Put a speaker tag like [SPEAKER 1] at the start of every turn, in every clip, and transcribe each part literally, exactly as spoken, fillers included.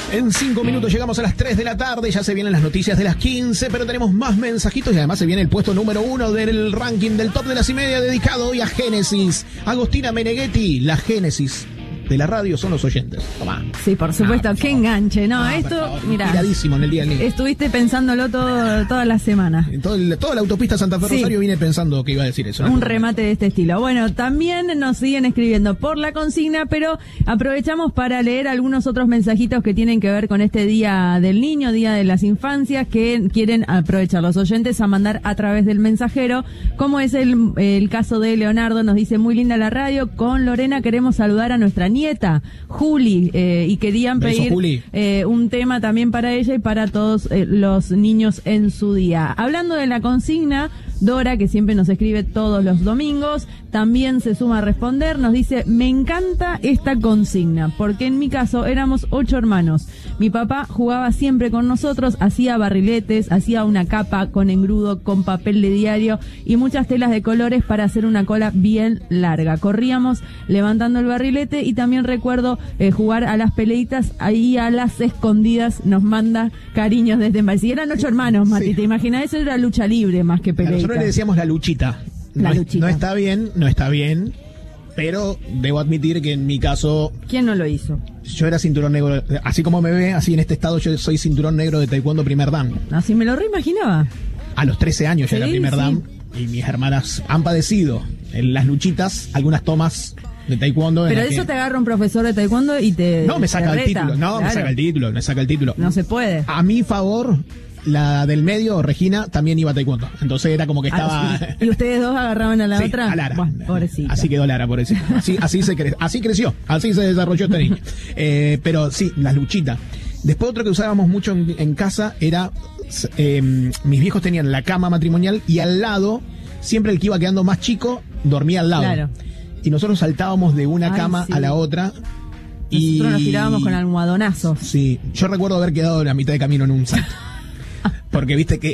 [SPEAKER 1] En cinco minutos llegamos a las tres de la tarde, ya se vienen las noticias de las quince, pero tenemos más mensajitos y además se viene el puesto número uno del ranking del top de las y media dedicado hoy a Génesis. Agostina Meneghetti, la Génesis de la radio son los oyentes. Tomá.
[SPEAKER 2] Sí, por supuesto,
[SPEAKER 1] Ah, por
[SPEAKER 2] qué
[SPEAKER 1] favor.
[SPEAKER 2] enganche, ¿no?
[SPEAKER 1] Ah, por
[SPEAKER 2] Esto,
[SPEAKER 1] favor,
[SPEAKER 2] mira,
[SPEAKER 1] inspiradísimo en el día del niño.
[SPEAKER 2] estuviste pensándolo todo, toda la semana.
[SPEAKER 1] En todo el- toda la autopista Santa Fe
[SPEAKER 2] Sí.
[SPEAKER 1] Rosario vine pensando que iba a decir eso. ¿no?
[SPEAKER 2] Un remate de este estilo. Bueno, también nos siguen escribiendo por la consigna, pero aprovechamos para leer algunos otros mensajitos que tienen que ver con este Día del Niño, Día de las Infancias, que quieren aprovechar los oyentes a mandar a través del mensajero, como es el, el caso de Leonardo. Nos dice, muy linda la radio, con Lorena queremos saludar a nuestra nieta, Juli, eh, y querían
[SPEAKER 1] Beso,
[SPEAKER 2] pedir
[SPEAKER 1] Juli.
[SPEAKER 2] eh, un tema también para ella y para todos eh, los niños en su día. Hablando de la consigna, Dora, que siempre nos escribe todos los domingos, también se suma a responder, nos dice, me encanta esta consigna, porque en mi caso éramos ocho hermanos. Mi papá jugaba siempre con nosotros, hacía barriletes, hacía una capa con engrudo, con papel de diario y muchas telas de colores para hacer una cola bien larga. Corríamos levantando el barrilete y también recuerdo eh, jugar a las peleitas, ahí a las escondidas. Nos manda cariños desde Madrid. Si eran ocho hermanos, Mati,
[SPEAKER 1] Sí.
[SPEAKER 2] ¿te imaginas? Eso era lucha libre más que
[SPEAKER 1] A
[SPEAKER 2] peleita.
[SPEAKER 1] nosotros le decíamos la luchita.
[SPEAKER 2] La
[SPEAKER 1] no, es-
[SPEAKER 2] luchita.
[SPEAKER 1] no está bien, no está bien, pero debo admitir que en mi caso
[SPEAKER 2] ¿Quién no lo hizo?
[SPEAKER 1] yo era cinturón negro, así como me ve, así en este estado yo soy cinturón negro de taekwondo primer dan.
[SPEAKER 2] Así me lo reimaginaba.
[SPEAKER 1] A los trece años ya
[SPEAKER 2] Sí,
[SPEAKER 1] era primer
[SPEAKER 2] sí.
[SPEAKER 1] dan y mis hermanas han padecido en las luchitas algunas tomas de taekwondo. en
[SPEAKER 2] Pero
[SPEAKER 1] las
[SPEAKER 2] eso
[SPEAKER 1] que-
[SPEAKER 2] te agarra un profesor de taekwondo y te
[SPEAKER 1] No, me
[SPEAKER 2] te
[SPEAKER 1] saca el
[SPEAKER 2] reta.
[SPEAKER 1] título, no, me
[SPEAKER 2] Claro.
[SPEAKER 1] saca el título, me saca el título.
[SPEAKER 2] No se puede.
[SPEAKER 1] A mi favor, la del medio, Regina, también iba a taekwondo. Entonces era como que estaba...
[SPEAKER 2] Ah, ¿y ustedes dos agarraban a la
[SPEAKER 1] Sí,
[SPEAKER 2] otra?
[SPEAKER 1] a Lara.
[SPEAKER 2] Bueno, pobrecita.
[SPEAKER 1] Así quedó Lara, pobrecita. Así, así, se cre- así creció, así se desarrolló este niño. Eh, pero sí, las luchitas. Después otro que usábamos mucho en, en casa era, eh, mis viejos tenían la cama matrimonial y al lado, siempre el que iba quedando más chico, dormía al lado.
[SPEAKER 2] Claro.
[SPEAKER 1] Y nosotros saltábamos de una
[SPEAKER 2] Ay,
[SPEAKER 1] cama
[SPEAKER 2] sí.
[SPEAKER 1] a la otra. Y
[SPEAKER 2] Nosotros nos tirábamos con almohadonazos.
[SPEAKER 1] Sí, yo recuerdo haber quedado a la mitad de camino en un salto. Porque viste que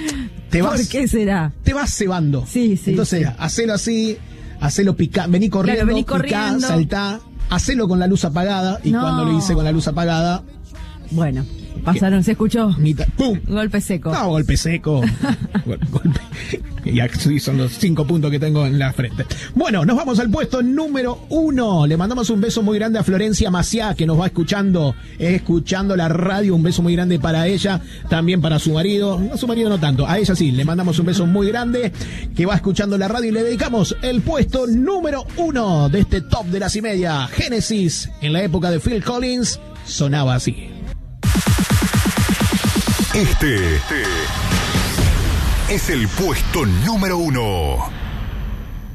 [SPEAKER 1] te vas,
[SPEAKER 2] ¿Por qué será?
[SPEAKER 1] te vas cebando.
[SPEAKER 2] Sí, sí,
[SPEAKER 1] Entonces,
[SPEAKER 2] sí.
[SPEAKER 1] hacelo así, hacelo picar, vení corriendo,
[SPEAKER 2] vení
[SPEAKER 1] picá,
[SPEAKER 2] corriendo.
[SPEAKER 1] saltá, hacelo con la luz apagada. Y
[SPEAKER 2] No.
[SPEAKER 1] cuando lo hice con la luz apagada,
[SPEAKER 2] Bueno, pasaron, se escuchó.
[SPEAKER 1] mitad, ¡pum!
[SPEAKER 2] Golpe seco.
[SPEAKER 1] No, golpe seco. Gol- golpe. Y así son los cinco puntos que tengo en la frente. Bueno, nos vamos al puesto número uno. Le mandamos un beso muy grande a Florencia Maciá, que nos va escuchando, escuchando la radio. Un beso muy grande para ella, también para su marido. No, su marido no tanto, a ella sí. Le mandamos un beso muy grande, que va escuchando la radio y le dedicamos el puesto número uno de este top de las y media. Génesis, en la época de Phil Collins, sonaba así.
[SPEAKER 3] Este es el puesto número uno.